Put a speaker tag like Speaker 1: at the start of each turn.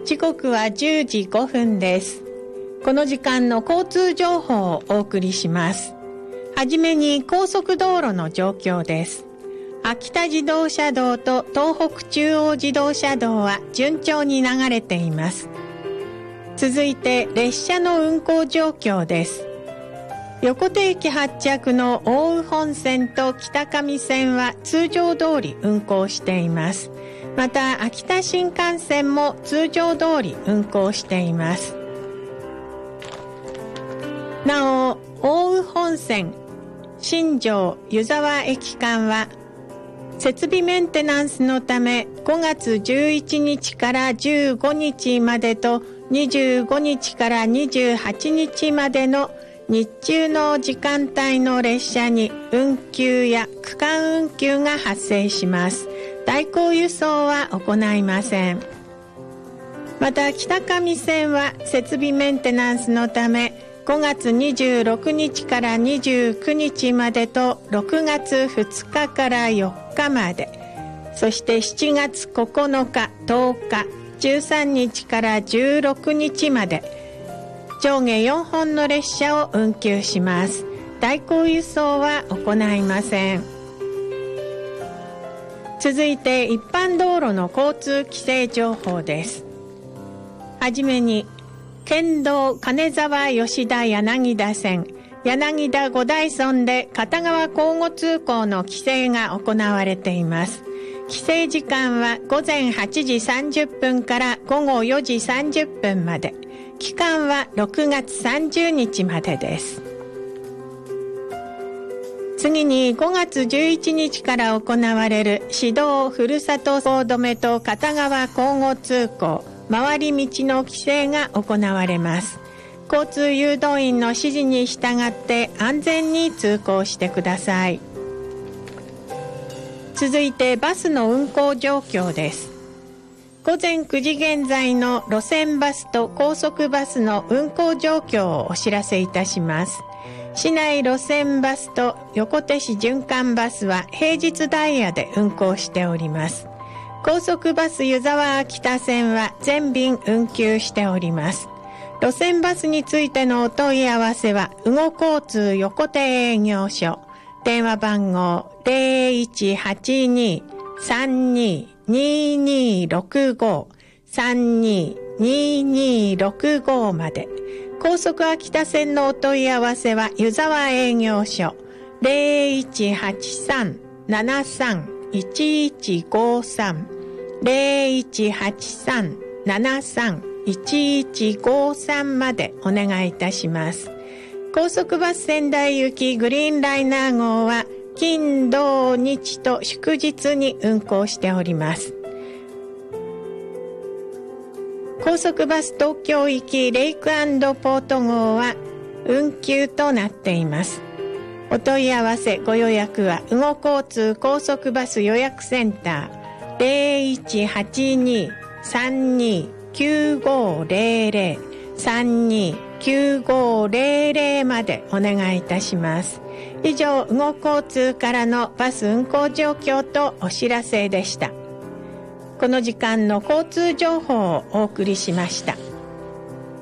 Speaker 1: 時刻は10時5分です。この時間の交通情報をお送りします。はじめに高速道路の状況です。秋田自動車道と東北中央自動車道は順調に流れています。続いて列車の運行状況です。横手駅発着の奥羽本線と北上線は通常通り運行しています。また秋田新幹線も通常通り運行しています。なお奥羽本線新庄湯沢駅間は設備メンテナンスのため5月11日から15日までと25日から28日までの日中の時間帯の列車に運休や区間運休が発生します。代行輸送は行いません。また北上線は設備メンテナンスのため5月26日から29日までと6月2日から4日まで、そして7月9日、10日、13日から16日まで上下4本の列車を運休します。代行輸送は行いません。続いて一般道路の交通規制情報です。はじめに県道金沢吉田柳田線柳田五大村で片側交互通行の規制が行われています。規制時間は午前8時30分から午後4時30分まで、期間は6月30日までです。次に5月11日から行われる市道ふるさと総止めと片側交互通行回り道の規制が行われます。交通誘導員の指示に従って安全に通行してください。続いてバスの運行状況です。午前9時現在の路線バスと高速バスの運行状況をお知らせいたします。市内路線バスと横手市循環バスは平日ダイヤで運行しております。高速バス湯沢秋田線は全便運休しております。路線バスについてのお問い合わせは羽後交通横手営業所、電話番号 0182-322265 322265 まで。高速秋田線のお問い合わせは湯沢営業所 0183-731153 0183-731153 までお願いいたします。高速バス仙台行きグリーンライナー号は金土日と祝日に運行しております。高速バス東京行きレイク&ポート号は運休となっています。お問い合わせご予約は羽後交通高速バス予約センター 0182-329500 329500 までお願いいたします。以上、羽後交通からのバス運行状況とお知らせでした。この時間の交通情報をお送りしました。